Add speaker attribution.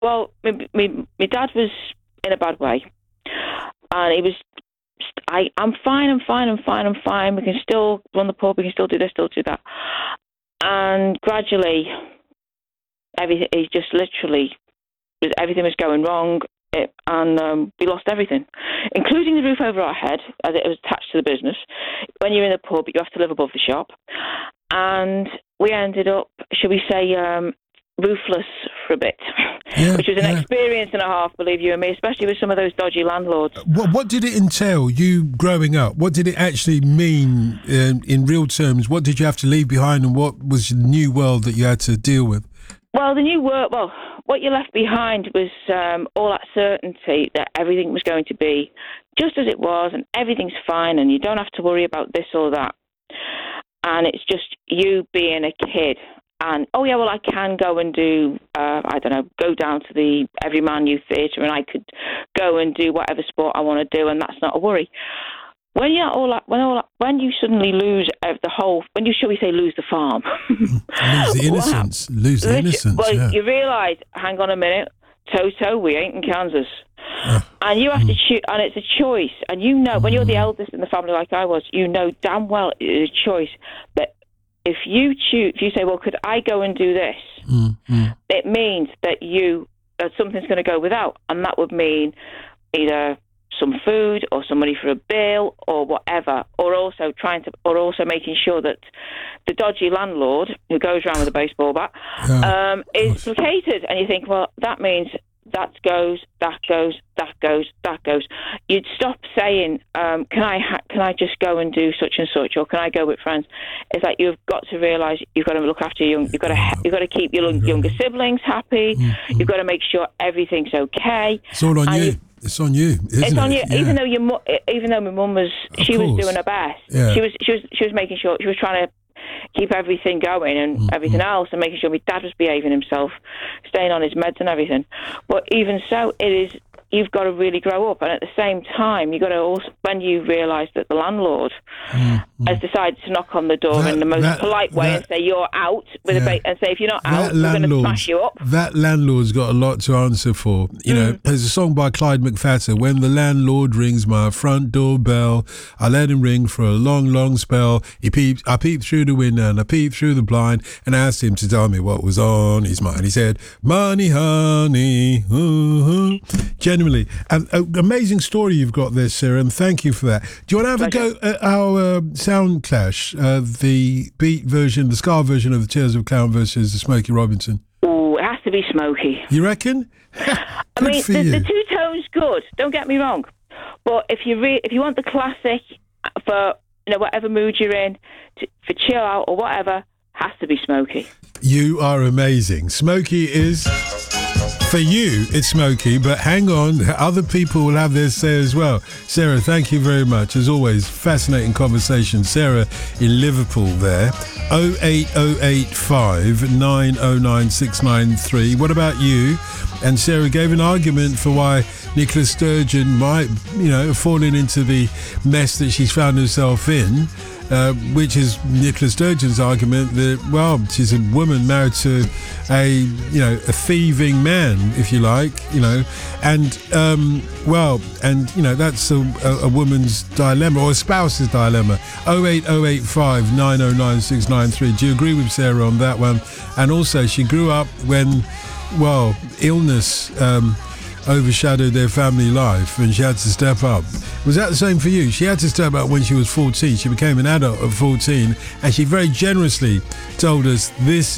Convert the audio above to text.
Speaker 1: Well, my dad was in a bad way, and he was. I'm fine. We can still run the pub. We can still do this, still do that. And gradually, everything is just literally, everything was going wrong, and we lost everything, including the roof over our head, as it was attached to the business. When you're in the pub, you have to live above the shop. And we ended up, shall we say, roofless for a bit, which was an experience and a half, believe you and me, especially with some of those dodgy landlords.
Speaker 2: What did it entail, you growing up? What did it actually mean in real terms? What did you have to leave behind, and what was the new world that you had to deal with?
Speaker 1: Well, what you left behind was all that certainty that everything was going to be just as it was, and everything's fine, and you don't have to worry about this or that. And it's just you being a kid. And, I can go and do, go down to the Everyman Youth Theatre, and I could go and do whatever sport I want to do, and that's not a worry. When you suddenly lose shall we say, lose the farm.
Speaker 2: Lose the innocence.
Speaker 1: Well, you realise, hang on a minute, Toto, we ain't in Kansas. And you have to choose, and it's a choice. And when you're the eldest in the family like I was, you know damn well it is a choice that if you say, well, could I go and do this? It means that something's going to go without, and that would mean either some food or some money for a bill or whatever, or also making sure that the dodgy landlord who goes around with a baseball bat is placated. And you think, well, that means that goes. You'd stop saying, can I just go and do such and such, or can I go with friends? It's like you've got to realise you've got to look after you've got to keep your younger siblings happy. You've got to make sure everything's okay.
Speaker 2: It's all on you. It's on you, isn't it?
Speaker 1: It's on you.
Speaker 2: Yeah.
Speaker 1: Even though my mum was doing her best.
Speaker 2: Yeah.
Speaker 1: She was making sure, she was trying to keep everything going and everything else, and making sure my dad was behaving himself, staying on his meds and everything. But even so, you've got to really grow up, and at the same time, you've got to also, when you realise that the landlord has decided to knock on the door in the most polite way and say you're out with and say if you're not out, we're going to smash you up.
Speaker 2: That landlord's got a lot to answer for. You know, there's a song by Clyde McPhatter. When the landlord rings my front door bell, I let him ring for a long, long spell. I peeped through the window and I peeped through the blind and asked him to tell me what was on his mind. He said, "Money, honey." Genuinely, an amazing story you've got there, Sarah, and thank you for that. Do you want to have a go at our sound clash, the beat version, the ska version of the Tears of a Clown versus the Smokey Robinson?
Speaker 1: Oh, it has to be Smokey.
Speaker 2: You reckon?
Speaker 1: I mean, the two tones good. Don't get me wrong, but if you want the classic for whatever mood you're in, for chill out or whatever, has to be Smokey.
Speaker 2: You are amazing. Smokey is. For you, it's Smokey, but hang on, other people will have their say as well. Sarah, thank you very much. As always, fascinating conversation. Sarah in Liverpool there. 08085 909 693. What about you? And Sarah gave an argument for why Nicola Sturgeon might, have fallen into the mess that she's found herself in. Which is Nicola Sturgeon's argument that, well, she's a woman married to a thieving man, if you like, and that's a woman's dilemma, or a spouse's dilemma. 08085 909 693. Do you agree with Sarah on that one? And also, she grew up when, illness overshadowed their family life and she had to step up. Was that the same for you? She had to step up when she was 14. She became an adult at 14 and she very generously told us this